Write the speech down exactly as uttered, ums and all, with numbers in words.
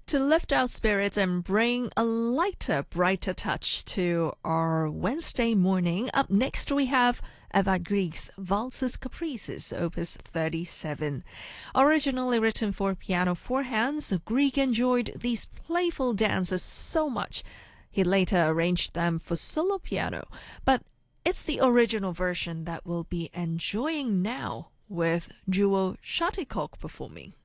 To lift our spirits and bring a lighter, brighter touch to our Wednesday morning, up next we have Eva Grieg's Valses Caprices, Opus thirty-seven. Originally written for piano four hands, Grieg enjoyed these playful dances so much, he later arranged them for solo piano. But it's the original version that we'll be enjoying now, with duo Shuttlecock performing.